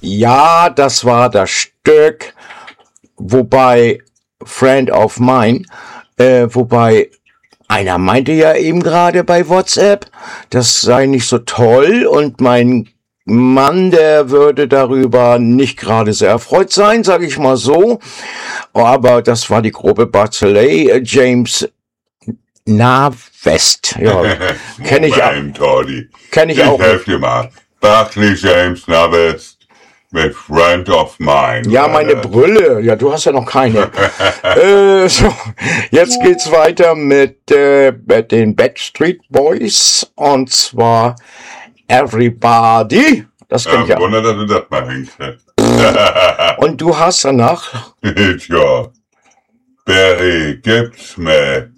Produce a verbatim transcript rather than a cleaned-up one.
Ja, das war das Stück, wobei Friend of Mine, äh, wobei einer meinte ja eben gerade bei WhatsApp, das sei nicht so toll und mein Mann, der würde darüber nicht gerade sehr erfreut sein, sage ich mal so. Aber das war die grobe Barzelay, James Navest. Ja, kenne ich, kenn ich ich auch. Ich helfe dir mal. Barclay James Navest mit Friend of Mine. Ja, meine Brille. Ja, du hast ja noch keine. äh, so, jetzt geht's weiter mit, äh, mit den Backstreet Boys. Und zwar Everybody. Das kenn ich ja. Wunder, dass du das mal hinkriegst. Und du hast danach? Tja. Barry, gib's mir.